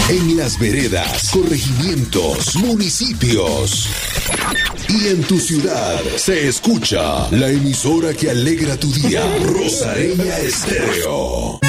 En las veredas, corregimientos, municipios y en tu ciudad se escucha la emisora que alegra tu día, Rosareña Estéreo.